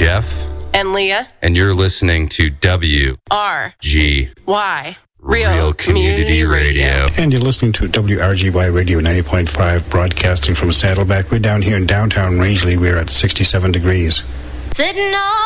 Jeff. And Leah. And you're listening to WRGY. Real Community Radio. And you're listening to WRGY Radio 90.5, broadcasting from Saddleback. We're down here in downtown Rangeley. We're at 67 degrees. Sitting on